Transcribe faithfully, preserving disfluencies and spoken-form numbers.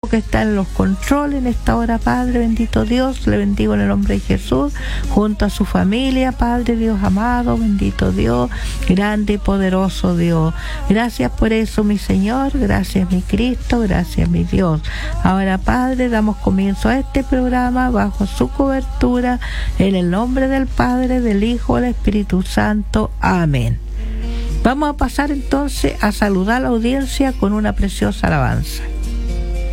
que está en los controles en esta hora, Padre, bendito Dios, le bendigo en el nombre de Jesús, junto a su familia, Padre Dios amado, bendito Dios, grande y poderoso Dios. Gracias por eso, mi Señor, gracias mi Cristo, gracias mi Dios. Ahora, Padre, damos comienzo a este programa bajo su cobertura, en el nombre del Padre, del Hijo, del Espíritu Santo. Amén. Vamos a pasar entonces a saludar a la audiencia con una preciosa alabanza.